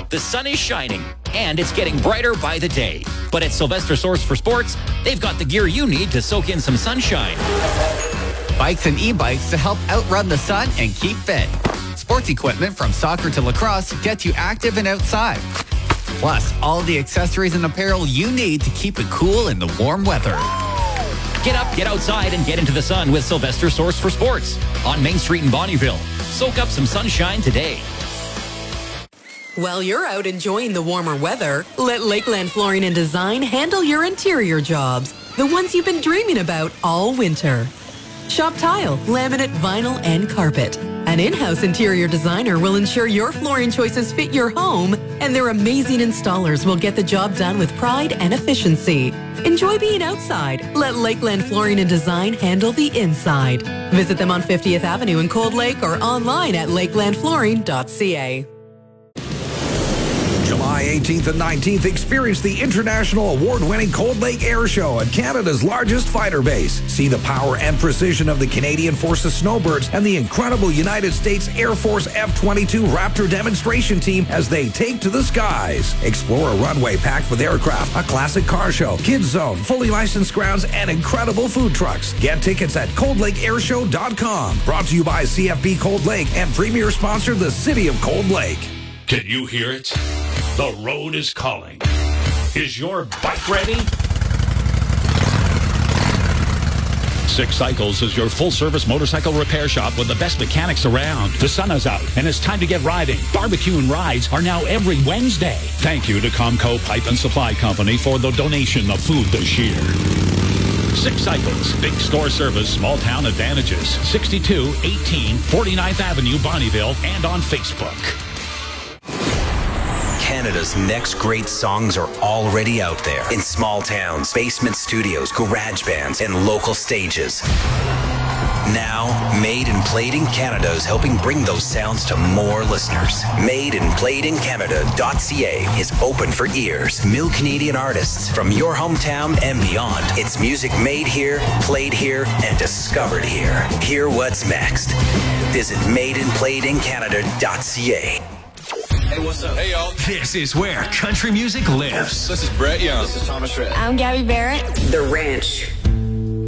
The sun is shining, and it's getting brighter by the day. But at Sylvester Source for Sports, they've got the gear you need to soak in some sunshine. Bikes and e-bikes to help outrun the sun and keep fit. Sports equipment from soccer to lacrosse gets you active and outside. Plus, all the accessories and apparel you need to keep it cool in the warm weather. Get up, get outside, and get into the sun with Sylvester Source for Sports on Main Street in Bonnyville. Soak up some sunshine today. While you're out enjoying the warmer weather, let Lakeland Flooring and Design handle your interior jobs, the ones you've been dreaming about all winter. Shop tile, laminate, vinyl, and carpet. An in-house interior designer will ensure your flooring choices fit your home, and their amazing installers will get the job done with pride and efficiency. Enjoy being outside. Let Lakeland Flooring and Design handle the inside. Visit them on 50th Avenue in Cold Lake or online at lakelandflooring.ca. July 18th and 19th, experience the international award-winning Cold Lake Air Show at Canada's largest fighter base. See the power and precision of the Canadian Forces Snowbirds and the incredible United States Air Force F-22 Raptor demonstration team as they take to the skies. Explore a runway packed with aircraft, a classic car show, kids zone, fully licensed grounds, and incredible food trucks. Get tickets at coldlakeairshow.com. Brought to you by CFB Cold Lake and premier sponsor, the City of Cold Lake. Can you hear it? The road is calling. Is your bike ready? Six Cycles is your full-service motorcycle repair shop with the best mechanics around. The sun is out, and it's time to get riding. Barbecue and rides are now every Wednesday. Thank you to Comco Pipe and Supply Company for the donation of food this year. Six Cycles, big store service, small town advantages. 6218 49th Avenue, Bonnyville, and on Facebook. Canada's next great songs are already out there in small towns, basement studios, garage bands, and local stages. Now, Made and Played in Canada is helping bring those sounds to more listeners. MadeandPlayedInCanada.ca is open for ears. Mill Canadian artists from your hometown and beyond. It's music made here, played here, and discovered here. Hear what's next. Visit MadeandPlayedInCanada.ca. Hey, what's up? Hey, y'all. This is where country music lives. This is Brett Young. This is Thomas Rhett. I'm Gabby Barrett. The Ranch.